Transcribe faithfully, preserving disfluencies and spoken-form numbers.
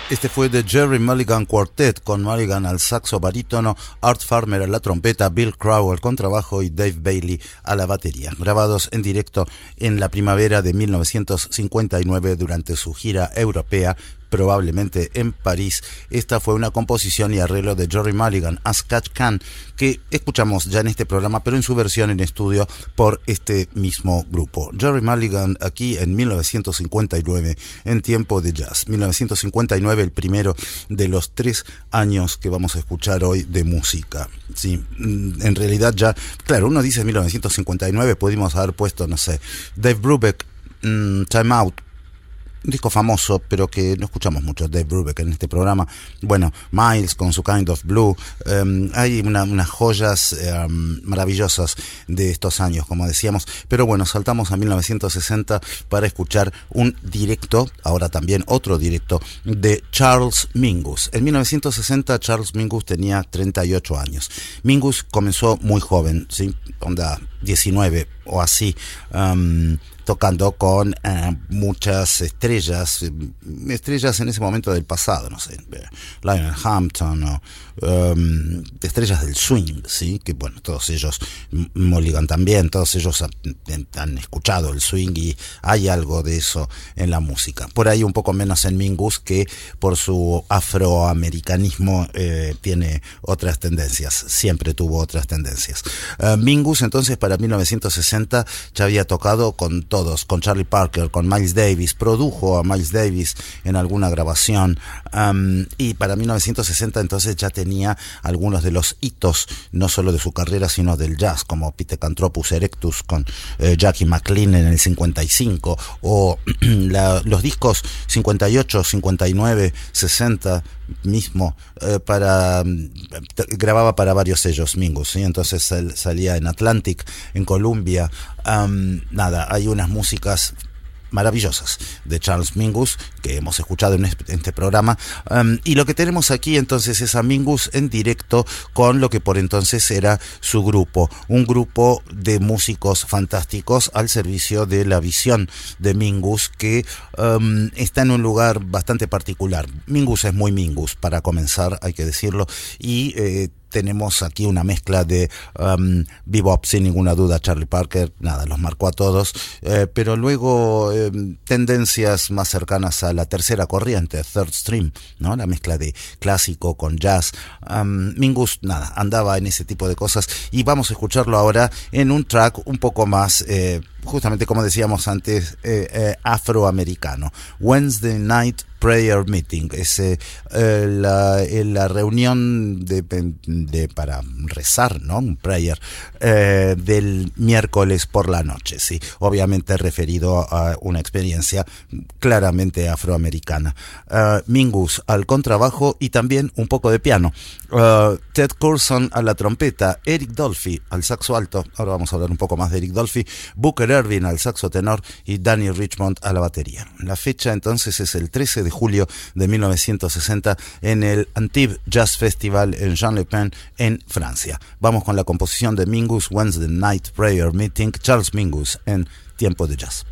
Este fue The Jerry Mulligan Quartet, con Mulligan al saxo barítono, Art Farmer a la trompeta, Bill Crow al contrabajo y Dave Bailey a la batería, grabados en directo en la primavera de mil novecientos cincuenta y nueve durante su gira europea, probablemente en París. Esta fue una composición y arreglo de Jerry Mulligan, As Catch Can, que escuchamos ya en este programa, pero en su versión en estudio por este mismo grupo. Jerry Mulligan aquí en mil novecientos cincuenta y nueve, en Tiempo de Jazz. mil novecientos cincuenta y nueve, el primero de los tres años que vamos a escuchar hoy de música. Sí, en realidad ya, claro, uno dice mil novecientos cincuenta y nueve, pudimos haber puesto, no sé, Dave Brubeck, mm, Time Out, un disco famoso, pero que no escuchamos mucho, Dave Brubeck, en este programa. Bueno, Miles con su Kind of Blue. Um, hay una, unas joyas um, maravillosas de estos años, como decíamos. Pero bueno, saltamos a mil novecientos sesenta para escuchar un directo, ahora también otro directo, de Charles Mingus. En mil novecientos sesenta Charles Mingus tenía treinta y ocho años. Mingus comenzó muy joven, ¿sí? Onda diecinueve o así, um, tocando con uh, muchas estrellas, estrellas en ese momento del pasado, no sé, Lionel Hampton o um, estrellas del swing, sí, que bueno, todos ellos, Mulligan también, todos ellos han, han escuchado el swing y hay algo de eso en la música. Por ahí un poco menos en Mingus, que por su afroamericanismo eh, tiene otras tendencias, siempre tuvo otras tendencias. Uh, Mingus entonces para mil novecientos sesenta ya había tocado con todos, con Charlie Parker, con Miles Davis, produjo a Miles Davis en alguna grabación, um, y para mil novecientos sesenta entonces ya tenía algunos de los hitos, no solo de su carrera sino del jazz, como Pithecanthropus Erectus con eh, Jackie McLean en el cincuenta y cinco, o la, los discos cincuenta y ocho, cincuenta y nueve, sesenta mismo, eh, para grababa para varios sellos Mingus, ¿sí? Entonces sal, salía en Atlantic, en Columbia. Um, nada, hay unas músicas maravillosas de Charles Mingus que hemos escuchado en este programa, um, y lo que tenemos aquí entonces es a Mingus en directo con lo que por entonces era su grupo, un grupo de músicos fantásticos al servicio de la visión de Mingus, que um, está en un lugar bastante particular. Mingus es muy Mingus, para comenzar, hay que decirlo, y eh, tenemos aquí una mezcla de um, bebop, sin ninguna duda. Charlie Parker, nada, los marcó a todos, eh, pero luego eh, tendencias más cercanas a la tercera corriente, third stream, ¿no? La mezcla de clásico con jazz. Um, Mingus, nada, andaba en ese tipo de cosas, y vamos a escucharlo ahora en un track un poco más, eh, justamente como decíamos antes, eh, eh, afroamericano. Wednesday Night Prayer Meeting, es eh, la, la reunión de, de para rezar, ¿no? Un prayer eh, del miércoles por la noche, sí, obviamente referido a una experiencia claramente afroamericana. Uh, Mingus al contrabajo y también un poco de piano. Uh, Ted Curson a la trompeta, Eric Dolphy al saxo alto, ahora vamos a hablar un poco más de Eric Dolphy, Booker Ervin al saxo tenor y Danny Richmond a la batería. La fecha entonces es el trece de julio de mil novecientos sesenta en el Antibes Jazz Festival en Jean-Le-Pen, en Francia. Vamos con la composición de Mingus, Wednesday Night Prayer Meeting, Charles Mingus en Tiempo de Jazz.